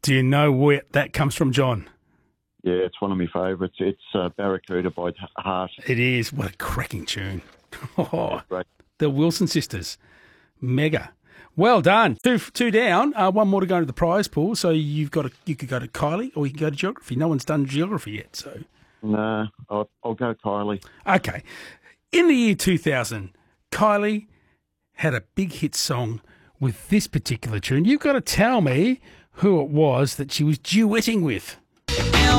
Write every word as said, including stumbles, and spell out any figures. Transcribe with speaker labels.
Speaker 1: Do you know where that comes from, John?
Speaker 2: Yeah, it's one of my favourites. It's uh, Barracuda by Heart.
Speaker 1: It is. What a cracking tune. Oh,
Speaker 2: Great.
Speaker 1: the Wilson sisters. Mega. Well done. Two two down. Uh, one more to go into the prize pool. So you've got to, you could go to Kylie or you can go to geography. No one's done geography yet. So
Speaker 2: No, I'll, I'll go Kylie.
Speaker 1: Okay. In the year two thousand, Kylie had a big hit song with this particular tune. You've got to tell me who it was that she was duetting with.